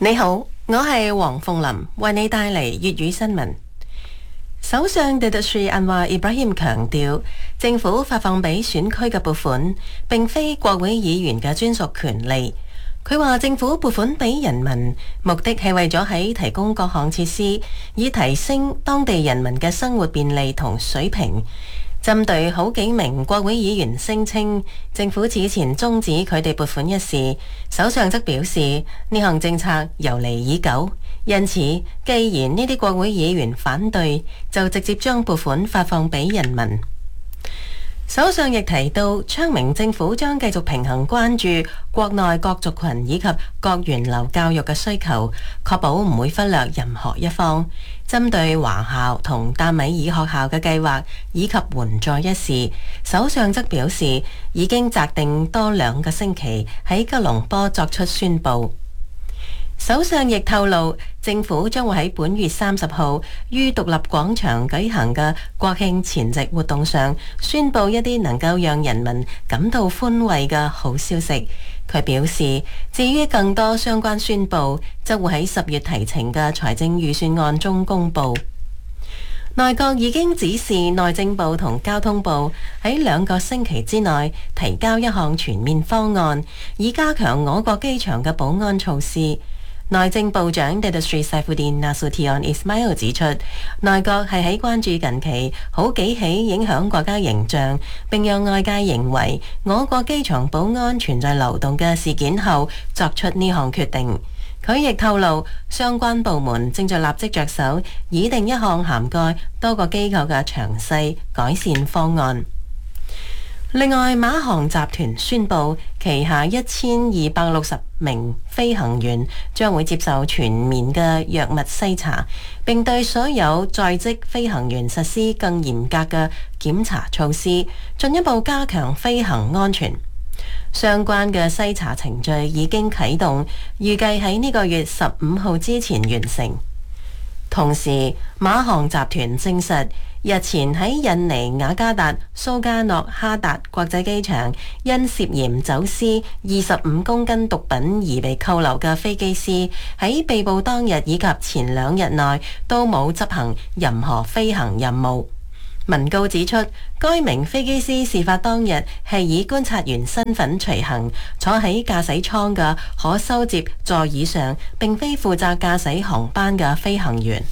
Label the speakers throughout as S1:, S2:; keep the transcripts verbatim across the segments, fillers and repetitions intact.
S1: 你好，我係黃鳳琳，為你帶嚟粵語新聞。首相 Datuk Anwar Ibrahim 強調，政府發放俾選區嘅撥款並非國會議員嘅專屬權利。佢話政府撥款俾人民，目的係為咗喺提供各項設施，以提升當地人民嘅生活便利同水平。針對好幾名國會議員聲稱政府此前終止佢哋撥款一事，首相則表示呢項政策由嚟已久，因此既然呢啲國會議員反對，就直接將撥款發放俾人民。首相亦提到，昌明政府將繼續平衡關注國內各族群以及各源流教育嘅需求，確保唔會忽略任何一方。針對華校同達米爾學校嘅計劃以及援助一事，首相則表示已經擇定多兩個星期喺吉隆坡作出宣佈。首相亦透露，政府將會喺本月三十號於獨立廣場舉行嘅國慶前夕活動上，宣佈一啲能夠讓人民感到歡慰嘅好消息。佢表示，至於更多相關宣佈，則會喺十月提呈嘅財政預算案中公佈。內閣已經指示內政部同交通部喺兩個星期之內提交一項全面方案，以加強我國機場嘅保安措施。內政部長 Datuk Saifuddin Nasution Ismail 指出，內閣係喺關注近期好幾起影響國家形象並讓外界認為我國機場保安存在漏洞嘅事件後作出呢項決定。佢亦透露，相關部門正在立即着手擬定一項涵蓋多個機構嘅詳細改善方案。另外，馬航集團宣布，旗下一千二百六十名飛行員將會接受全面嘅藥物篩查，並對所有在職飛行員實施更嚴格嘅檢查措施，進一步加強飛行安全。相關嘅篩查程序已經啟動，預計喺呢個月十五號之前完成。同時，馬航集團證實，日前喺印尼雅加達蘇加諾哈達國際機場，因涉嫌走私二十五公斤毒品而被扣留嘅飛機師，喺被捕當日以及前兩日內都冇執行任何飛行任務。文告指出，該名飛機師事發當日係以觀察員身份隨行，坐喺駕駛艙嘅可收摺座椅上，並非負責駕駛航班嘅飛行員。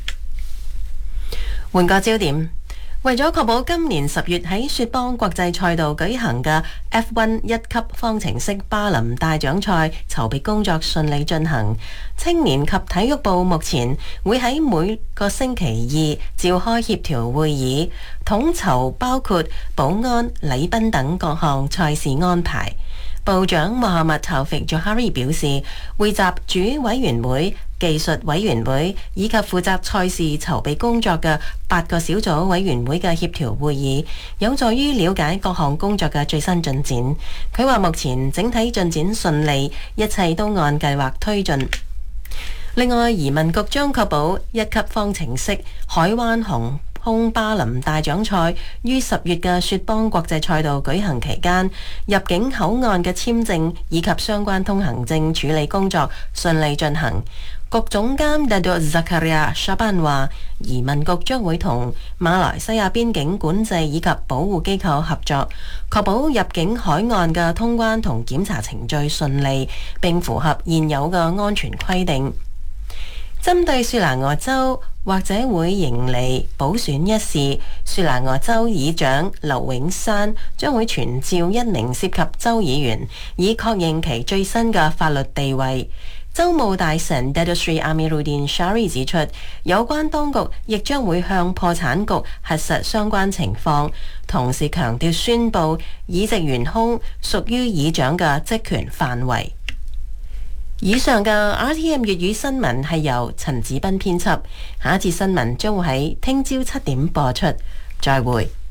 S1: 換個焦點，為咗確保今年十月喺雪邦國際賽道舉行嘅 F 一 一級方程式巴林大獎賽籌備工作順利進行，青年及體育部目前會喺每個星期二召開協調會議，統籌包括保安、禮賓等各項賽事安排。部長穆罕默陶菲佐哈里表示，會集主委員會、技術委員會以及負責賽事籌備工作嘅八個小組委員會嘅協調會議，有助於了解各項工作嘅最新進展。佢話目前整體進展順利，一切都按計劃推進。另外，移民局將確保一級方程式海灣航空巴林大獎賽於十月嘅雪邦國際賽道舉行期間，入境口岸嘅簽證以及相關通行證處理工作順利進行。局總監 Datuk Zakaria Shaban 話，移民局將會同馬來西亞邊境管制以及保護機構合作，確保入境海岸嘅通關同檢查程序順利，並符合現有嘅安全規定。針對雪蘭莪州或者會迎嚟補選一事，雪蘭莪州議長劉永山將會傳召一名涉及州議員，以確認其最新嘅法律地位。州務大臣 Datuk Seri Amiruddin Shari 指出，有關當局亦將會向破產局核實相關情況，同時強調宣佈議席懸空屬於議長嘅職權範圍。以上嘅 R T M 粵語新聞係由陳子斌編輯，下一節新聞將會喺聽朝七點播出，再會。